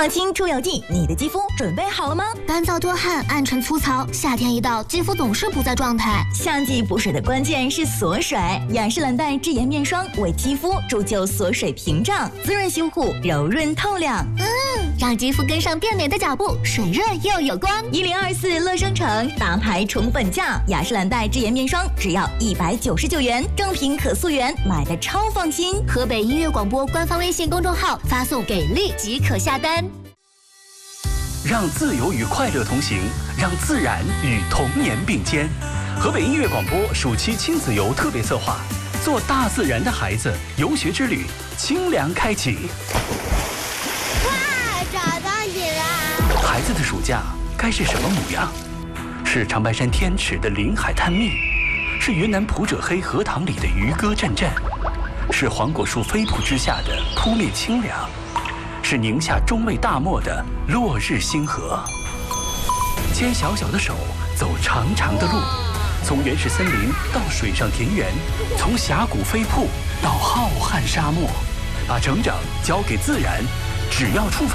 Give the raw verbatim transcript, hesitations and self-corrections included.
抗菌出油剂，你的肌肤准备好了吗？ 干燥多汗、暗沉粗糙，夏天一到，肌肤总是不在状态。 夏季补水的关键是锁水，雅诗兰黛智妍面霜为肌肤铸就锁水屏障，滋润修护，柔润透亮。 嗯，让肌肤跟上变美的脚步，水润又有光。 一零二四乐生城大牌宠本价，雅诗兰黛智妍面霜只要一百九十九元，正品可溯源，买的超放心。 河北音乐广播官方微信公众号发送给力即可下单。 让自由与快乐同行，让自然与童年并肩。河北音乐广播暑期亲子游特别策划，做大自然的孩子游学之旅，清凉开启。 哇，找到你了！ 孩子的暑假该是什么模样？是长白山天池的临海探秘，是云南普者黑荷塘里的渔歌阵阵，是黄果树飞瀑之下的扑面清凉，是宁夏中卫大漠的落日星河。牵小小的手，走长长的路，从原始森林到水上田园，从峡谷飞瀑到浩瀚沙漠，把成长交给自然，只要出发。